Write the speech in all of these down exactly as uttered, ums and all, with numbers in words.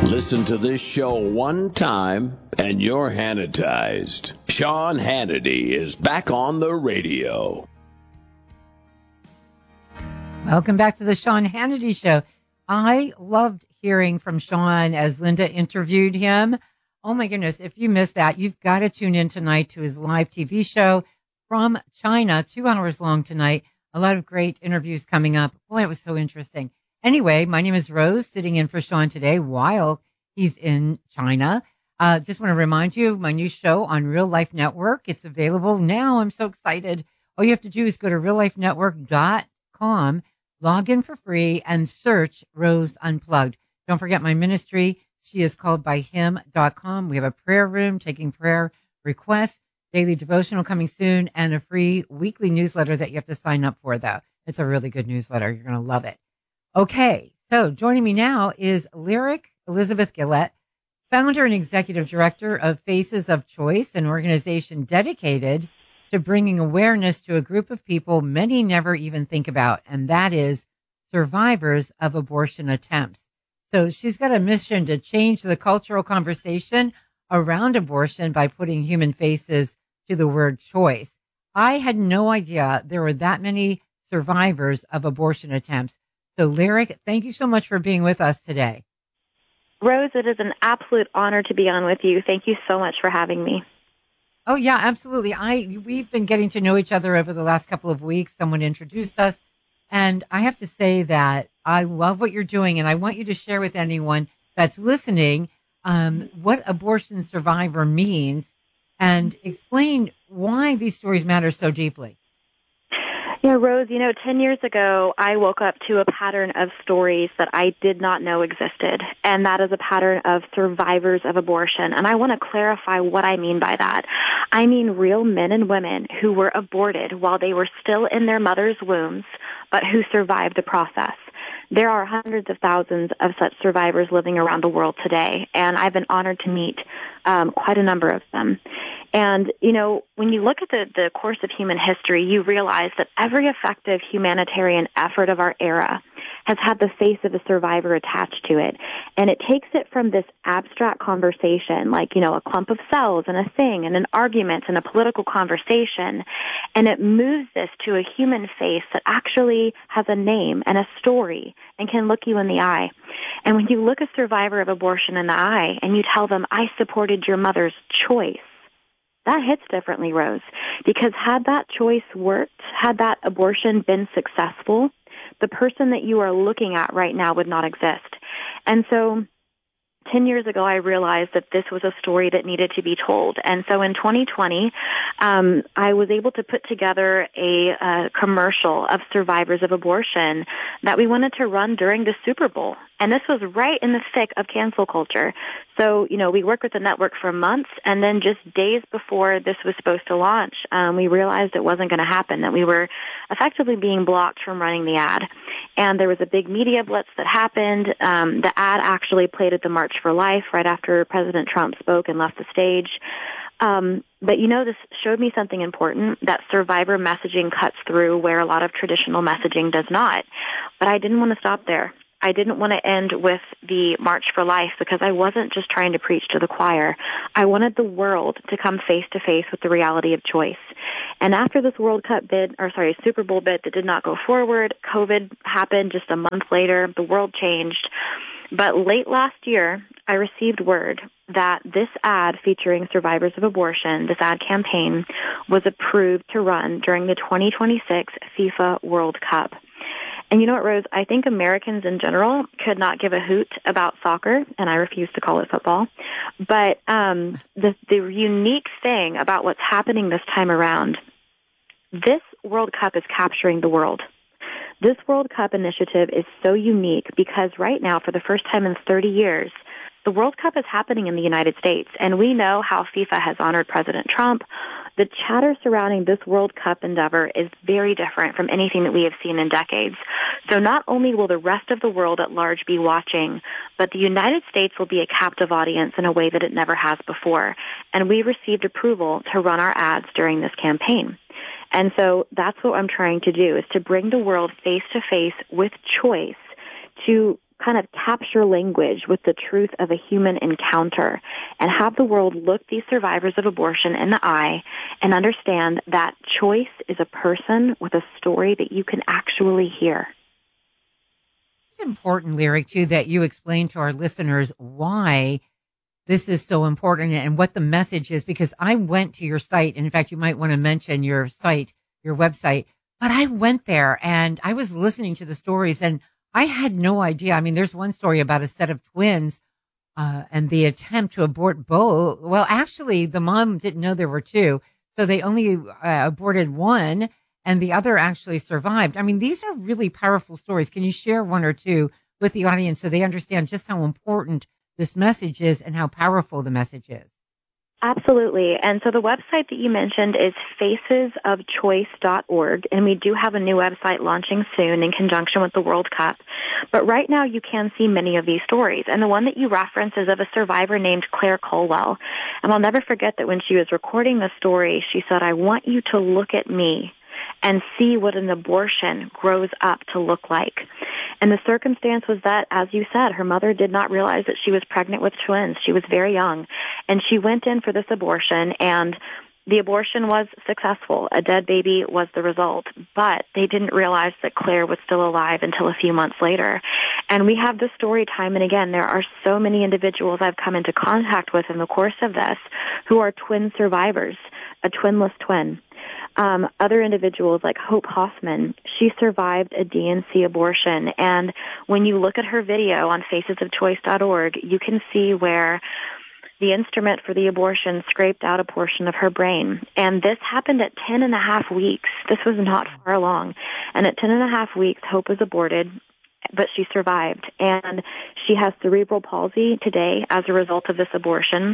Listen to this show one time and you're Hannitized. Sean Hannity is back on the radio. Welcome back to the Sean Hannity Show. I loved hearing from Sean as Linda interviewed him. Oh my goodness, if you missed that, you've got to tune in tonight to his live T V show from China, two hours long tonight. A lot of great interviews coming up. Boy, it was so interesting. Anyway, my name is Rose, sitting in for Sean today while he's in China. Uh, just want to remind you of my new show on Real Life Network. It's available now. I'm so excited. All you have to do is go to real life network dot com, log in for free, and search Rose Unplugged. Don't forget my ministry. She is called by him dot com. We have a prayer room taking prayer requests, daily devotional coming soon, and a free weekly newsletter that you have to sign up for, though. It's a really good newsletter. You're going to love it. Okay, so joining me now is Lyric Elizabeth Gillette, founder and executive director of Faces of Choice, an organization dedicated to bringing awareness to a group of people many never even think about, and that is survivors of abortion attempts. So she's got a mission to change the cultural conversation around abortion by putting human faces to the word choice. I had no idea there were that many survivors of abortion attempts. So, Lyric, thank you so much for being with us today. Rose, it is an absolute honor to be on with you. Thank you so much for having me. Oh, yeah, absolutely. I We've been getting to know each other over the last couple of weeks. Someone introduced us. And I have to say that I love what you're doing. And I want you to share with anyone that's listening um, what abortion survivor means and explain why these stories matter so deeply. Yeah, Rose, you know, ten years ago, I woke up to a pattern of stories that I did not know existed, and that is a pattern of survivors of abortion. And I want to clarify what I mean by that. I mean real men and women who were aborted while they were still in their mother's wombs, but who survived the process. There are hundreds of thousands of such survivors living around the world today, and I've been honored to meet um, quite a number of them. And, you know, when you look at the, the course of human history, you realize that every effective humanitarian effort of our era has had the face of a survivor attached to it. And it takes it from this abstract conversation, like, you know, a clump of cells and a thing and an argument and a political conversation, and it moves this to a human face that actually has a name and a story and can look you in the eye. And when you look a survivor of abortion in the eye and you tell them, I supported your mother's choice, that hits differently, Rose, because had that choice worked, had that abortion been successful, the person that you are looking at right now would not exist. And so ten years ago, I realized that this was a story that needed to be told. And so in twenty twenty, um, I was able to put together a, a commercial of survivors of abortion that we wanted to run during the Super Bowl. And this was right in the thick of cancel culture. So, you know, we worked with the network for months, and then just days before this was supposed to launch, um, we realized it wasn't going to happen, that we were effectively being blocked from running the ad. And there was a big media blitz that happened. Um, the ad actually played at the March for Life right after President Trump spoke and left the stage. Um, but, you know, this showed me something important, that survivor messaging cuts through where a lot of traditional messaging does not. But I didn't want to stop there. I didn't want to end with the March for Life because I wasn't just trying to preach to the choir. I wanted the world to come face to face with the reality of choice. And after this World Cup bid, or sorry, Super Bowl bid that did not go forward, COVID happened just a month later, the world changed. But late last year, I received word that this ad featuring survivors of abortion, this ad campaign, was approved to run during the twenty twenty-six FIFA World Cup. And you know what, Rose? I think Americans in general could not give a hoot about soccer, and I refuse to call it football. But um, the, the unique thing about what's happening this time around, this World Cup is capturing the world. This World Cup initiative is so unique because right now, for the first time in thirty years, the World Cup is happening in the United States, and we know how FIFA has honored President Trump. The chatter surrounding this World Cup endeavor is very different from anything that we have seen in decades. So not only will the rest of the world at large be watching, but the United States will be a captive audience in a way that it never has before. And we received approval to run our ads during this campaign. And so that's what I'm trying to do, is to bring the world face to face with choice, to kind of capture language with the truth of a human encounter and have the world look these survivors of abortion in the eye and understand that choice is a person with a story that you can actually hear. It's important, Lyric, too, that you explain to our listeners why this is so important and what the message is, because I went to your site. And in fact, you might want to mention your site, your website, but I went there and I was listening to the stories and I had no idea. I mean, there's one story about a set of twins uh, and the attempt to abort both. Well, actually, the mom didn't know there were two. So they only uh, aborted one and the other actually survived. I mean, these are really powerful stories. Can you share one or two with the audience so they understand just how important this message is and how powerful the message is? Absolutely. And so the website that you mentioned is faces of choice dot org, and we do have a new website launching soon in conjunction with the World Cup. But right now you can see many of these stories, and the one that you reference is of a survivor named Claire Colwell. And I'll never forget that when she was recording the story, she said, "I want you to look at me and see what an abortion grows up to look like." And the circumstance was that, as you said, her mother did not realize that she was pregnant with twins. She was very young. And she went in for this abortion, and the abortion was successful. A dead baby was the result. But they didn't realize that Claire was still alive until a few months later. And we have this story time and again. There are so many individuals I've come into contact with in the course of this who are twin survivors, a twinless twin. Um, other individuals like Hope Hoffman, she survived a D N C abortion. And when you look at her video on faces of choice dot org, you can see where the instrument for the abortion scraped out a portion of her brain. And this happened at ten and a half weeks. This was not far along. And at ten and a half weeks, Hope was aborted, but she survived. And she has cerebral palsy today as a result of this abortion.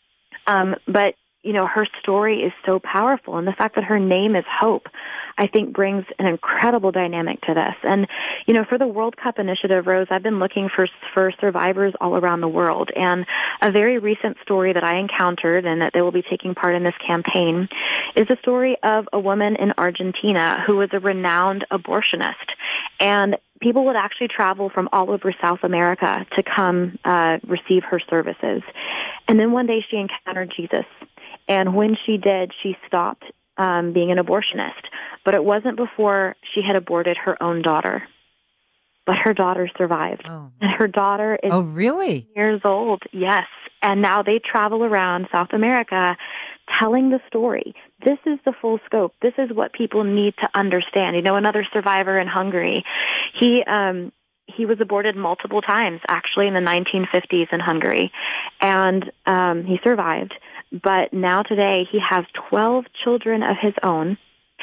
Um, but you know, her story is so powerful, and the fact that her name is Hope, I think, brings an incredible dynamic to this. And, you know, for the World Cup initiative, Rose, I've been looking for for survivors all around the world, and a very recent story that I encountered and that they will be taking part in this campaign is the story of a woman in Argentina who was a renowned abortionist. And people would actually travel from all over South America to come uh, receive her services. And then one day she encountered Jesus. And when she did, she stopped um, being an abortionist. But it wasn't before she had aborted her own daughter. But her daughter survived. Oh. And her daughter is oh, really? years old, yes. And now they travel around South America telling the story. This is the full scope. This is what people need to understand. You know, another survivor in Hungary, he um, he was aborted multiple times, actually, in the nineteen fifties in Hungary. And um, he survived. But now today he has twelve children of his own,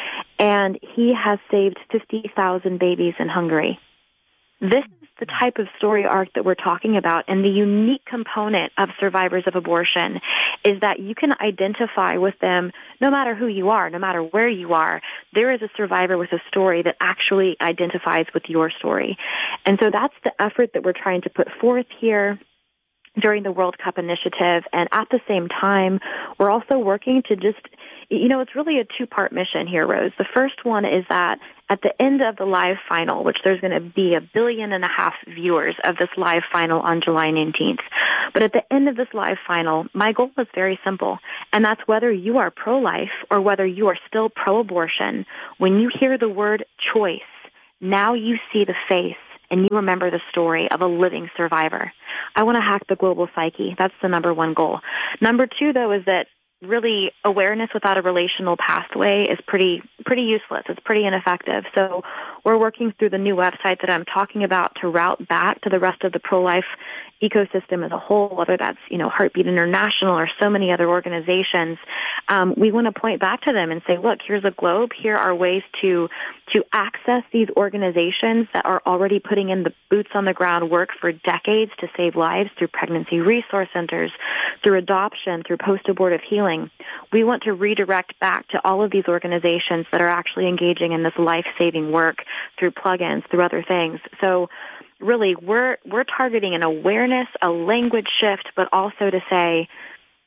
and he has saved fifty thousand babies in Hungary. This is the type of story arc that we're talking about, and the unique component of survivors of abortion is that you can identify with them no matter who you are, no matter where you are. There is a survivor with a story that actually identifies with your story. And so that's the effort that we're trying to put forth here during the World Cup initiative. And at the same time, we're also working to just, you know, it's really a two-part mission here, Rose. The first one is that at the end of the live final, which there's going to be a billion and a half viewers of this live final on July nineteenth. But at the end of this live final, my goal is very simple, and that's whether you are pro-life or whether you are still pro-abortion. When you hear the word choice, now you see the face and you remember the story of a living survivor. I want to hack the global psyche. That's the number one goal. Number two, though, is that really awareness without a relational pathway is pretty pretty useless. It's pretty ineffective. So we're working through the new website that I'm talking about to route back to the rest of the pro-life ecosystem as a whole, whether that's, you know, Heartbeat International or so many other organizations. Um, we want to point back to them and say, look, here's a globe. Here are ways to to access these organizations that are already putting in the boots on the ground work for decades to save lives through pregnancy resource centers, through adoption, through post-abortive healing. We want to redirect back to all of these organizations that are actually engaging in this life-saving work through plugins, through other things. So really, we're we're targeting an awareness, a language shift, but also to say,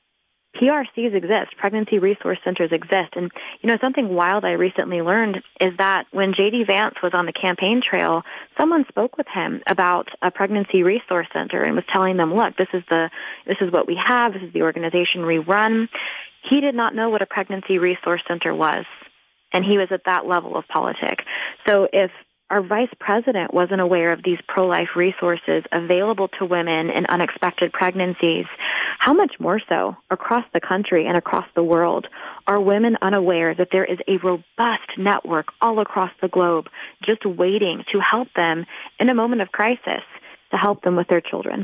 P R Cs exist, pregnancy resource centers exist. And, you know, something wild I recently learned is that when J D Vance was on the campaign trail, someone spoke with him about a pregnancy resource center and was telling them, look, this is the, this is what we have. This is the organization we run. He did not know what a pregnancy resource center was. And he was at that level of politic. So if our vice president wasn't aware of these pro-life resources available to women in unexpected pregnancies, how much more so across the country and across the world are women unaware that there is a robust network all across the globe just waiting to help them in a moment of crisis, to help them with their children?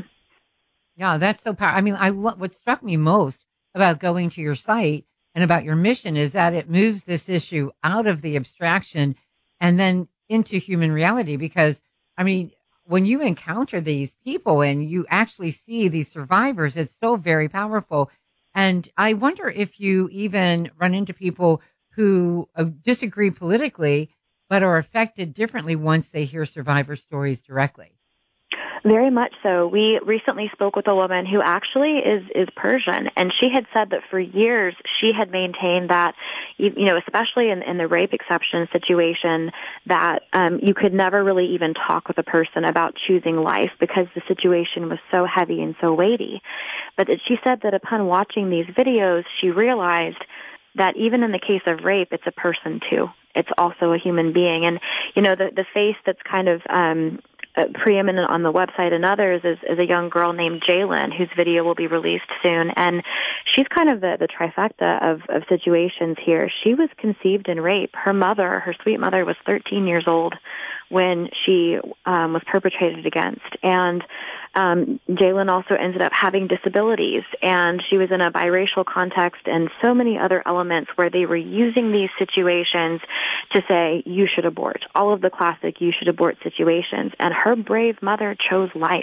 Yeah, that's so powerful. I mean, I lo- what struck me most about going to your site and about your mission is that it moves this issue out of the abstraction and then into human reality. Because, I mean, when you encounter these people and you actually see these survivors, it's so very powerful. And I wonder if you even run into people who uh, disagree politically, but are affected differently once they hear survivor stories directly. Very much so. We recently spoke with a woman who actually is, is Persian, and she had said that for years she had maintained that, you, you know, especially in, in the rape exception situation, that um, you could never really even talk with a person about choosing life because the situation was so heavy and so weighty. But that she said that upon watching these videos, she realized that even in the case of rape, it's a person too. It's also a human being. And, you know, the, the face that's kind of um, uh, preeminent on the website and others is, is a young girl named Jalen, whose video will be released soon. And she's kind of the, the trifecta of, of situations here. She was conceived in rape. Her mother, her sweet mother, was thirteen years old when she um, was perpetrated against. And um, Jalen also ended up having disabilities, and she was in a biracial context and so many other elements where they were using these situations to say, you should abort. All of the classic you should abort situations. And her brave mother chose life.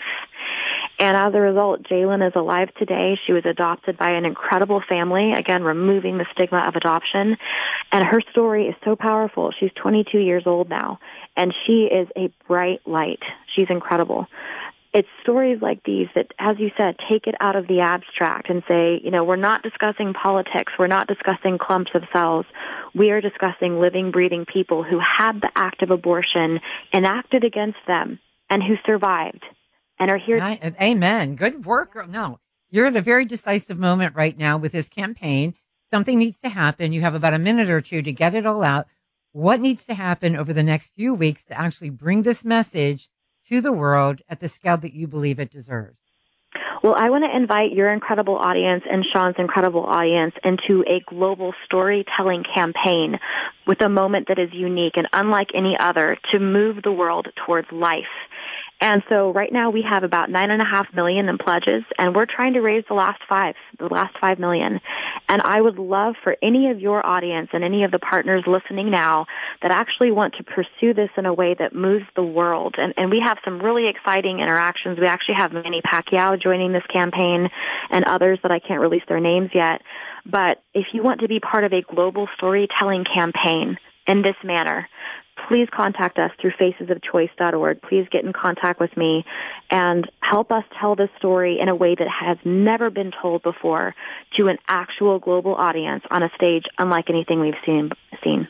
And as a result, Jalen is alive today. She was adopted by an incredible family, again, removing the stigma of adoption. And her story is so powerful. She's twenty-two years old now, and she is a bright light. She's incredible. It's stories like these that, as you said, take it out of the abstract and say, you know, we're not discussing politics. We're not discussing clumps of cells. We are discussing living, breathing people who had the act of abortion enacted against them and who survived and are here. I, amen. Good work. No, you're at a very decisive moment right now with this campaign. Something needs to happen. You have about a minute or two to get it all out. What needs to happen over the next few weeks to actually bring this message to the world at the scale that you believe it deserves? Well, I want to invite your incredible audience and Sean's incredible audience into a global storytelling campaign with a moment that is unique and unlike any other to move the world towards life. And so right now we have about nine and a half million in pledges, and we're trying to raise the last five, the last five million. And I would love for any of your audience and any of the partners listening now that actually want to pursue this in a way that moves the world. And, and we have some really exciting interactions. We actually have Manny Pacquiao joining this campaign and others that I can't release their names yet. But if you want to be part of a global storytelling campaign in this manner, please contact us through faces of choice dot org. Please get in contact with me and help us tell this story in a way that has never been told before to an actual global audience on a stage unlike anything we've seen. seen.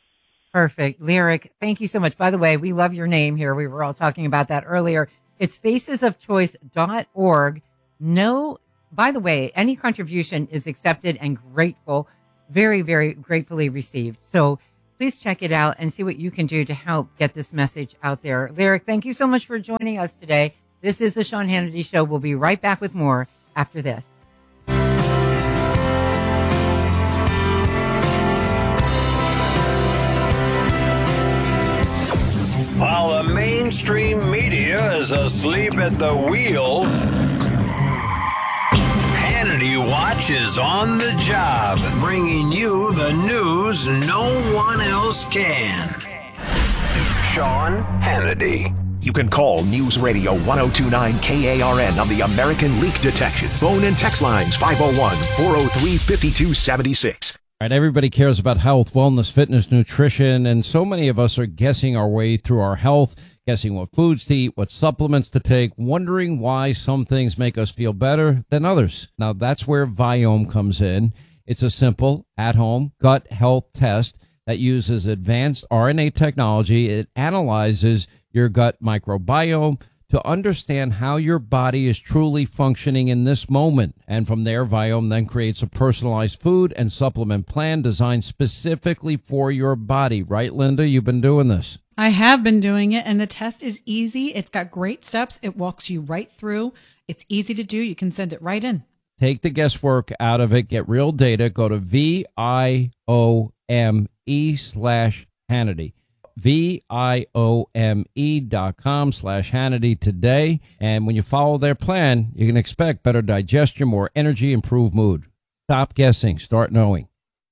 Perfect. Lyric, thank you so much. By the way, we love your name here. We were all talking about that earlier. It's faces of choice dot org. No, by the way, any contribution is accepted and grateful, very, very gratefully received. So please check it out and see what you can do to help get this message out there. Lyric, thank you so much for joining us today. This is the Sean Hannity Show. We'll be right back with more after this. While the mainstream media is asleep at the wheel, Hannity Watch is on the job, bringing you the news no one else can. Sean Hannity. You can call News Radio one oh two point nine K A R N on the American Leak Detection. Phone and text lines five oh one, four oh three, five two seven six. All right, everybody cares about health, wellness, fitness, nutrition, and so many of us are guessing our way through our health, guessing what foods to eat, what supplements to take, wondering why some things make us feel better than others. Now, that's where Viome comes in. It's a simple, at-home gut health test that uses advanced R N A technology. It analyzes your gut microbiome to understand how your body is truly functioning in this moment. And from there, Viome then creates a personalized food and supplement plan designed specifically for your body. Right, Linda? You've been doing this. I have been doing it, and the test is easy. It's got great steps. It walks you right through. It's easy to do. You can send it right in. Take the guesswork out of it. Get real data. Go to V I O M E slash Hannity. V I O M E dot com slash Hannity today. And when you follow their plan, you can expect better digestion, more energy, improved mood. Stop guessing. Start knowing.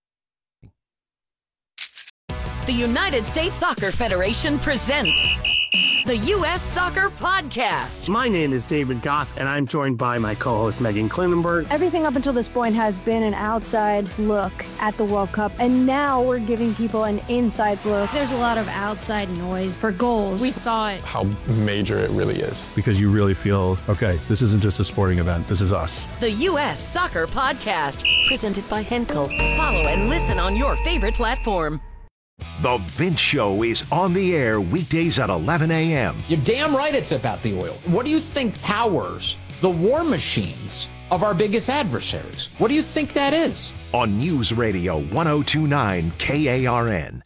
The United States Soccer Federation presents the U S Soccer Podcast. My name is David Goss, and I'm joined by my co-host Megan Klinenberg. Everything up until this point has been an outside look at the World Cup, and now we're giving people an inside look. There's a lot of outside noise for goals. We saw it. How major it really is. Because you really feel, okay, this isn't just a sporting event, this is us. The U S Soccer Podcast, presented by Henkel. Follow and listen on your favorite platform. The Vince Show is on the air weekdays at eleven a.m. You're damn right it's about the oil. What do you think powers the war machines of our biggest adversaries? What do you think that is? On News Radio one oh two point nine K A R N.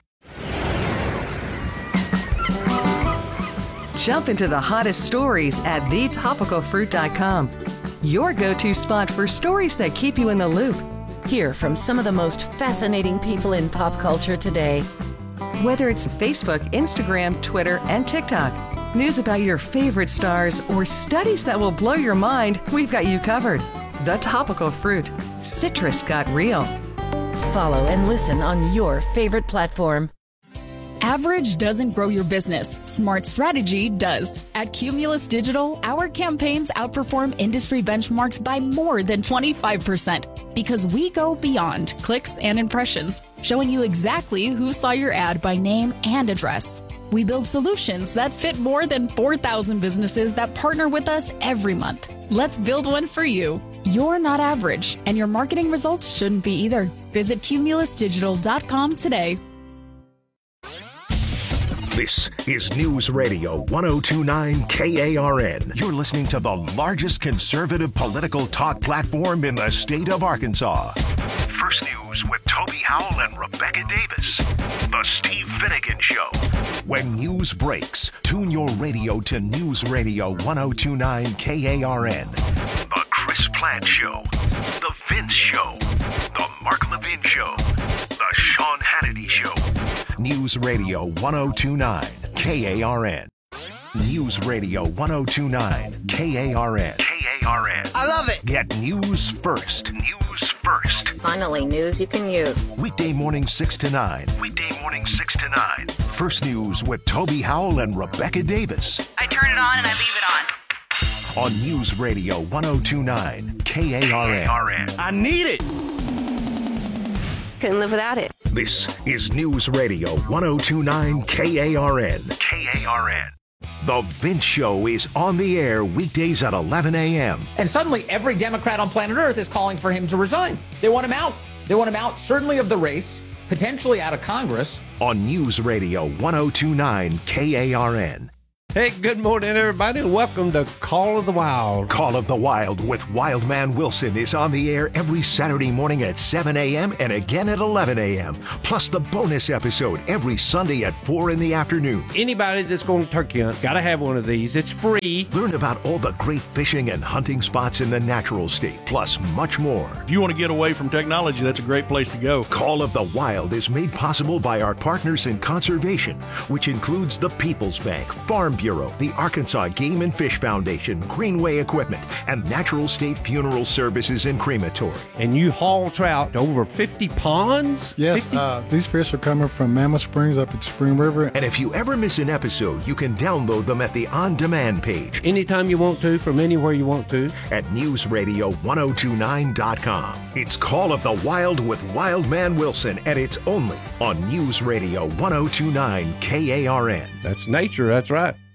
Jump into the hottest stories at the topical fruit dot com. Your go-to spot for stories that keep you in the loop. Hear from some of the most fascinating people in pop culture today. Whether it's Facebook, Instagram, Twitter, and TikTok, news about your favorite stars, or studies that will blow your mind, we've got you covered. The Topical Fruit. Citrus got real. Follow and listen on your favorite platform. Average doesn't grow your business. Smart strategy does. At Cumulus Digital, our campaigns outperform industry benchmarks by more than twenty-five percent because we go beyond clicks and impressions, showing you exactly who saw your ad by name and address. We build solutions that fit more than four thousand businesses that partner with us every month. Let's build one for you. You're not average, and your marketing results shouldn't be either. Visit cumulus digital dot com today. This is News Radio one oh two point nine K A R N. You're listening to the largest conservative political talk platform in the state of Arkansas. First News with Toby Howell and Rebecca Davis. The Steve Finnegan Show. When news breaks, tune your radio to News Radio one oh two point nine K A R N. The Chris Platt Show. The Vince Show. The Mark Levin Show. The Sean Hannity Show. News Radio one oh two point nine K A R N. News Radio one oh two point nine K A R N. K A R N. I love it. Get news first. News first. Finally, news you can use. Weekday morning six to nine. Weekday morning six to nine. First News with Toby Howell and Rebecca Davis. I turn it on and I leave it on. On News Radio one oh two point nine K A R N. K A R N. I need it. Couldn't live without it. This is News Radio one oh two point nine K A R N. K A R N. The Vince Show is on the air weekdays at eleven a.m. And suddenly every Democrat on planet Earth is calling for him to resign. They want him out. They want him out, certainly of the race, potentially out of Congress. On News Radio one oh two point nine K A R N. Hey, good morning, everybody, and welcome to Call of the Wild. Call of the Wild with Wildman Wilson is on the air every Saturday morning at seven a.m. and again at eleven a.m. Plus the bonus episode every Sunday at four in the afternoon. Anybody that's going to turkey hunt, got to have one of these. It's free. Learn about all the great fishing and hunting spots in the natural state, plus much more. If you want to get away from technology, that's a great place to go. Call of the Wild is made possible by our partners in conservation, which includes the People's Bank, Farm Bureau, the Arkansas Game and Fish Foundation, Greenway Equipment, and Natural State Funeral Services and Crematory. And you haul trout to over fifty ponds? Yes, fifty? Uh, these fish are coming from Mammoth Springs up at Spring River. And if you ever miss an episode, you can download them at the on-demand page. Anytime you want to, from anywhere you want to. At news radio ten twenty-nine dot com. It's Call of the Wild with Wildman Wilson, and it's only on News Radio ten twenty-nine K A R N. That's nature, that's right.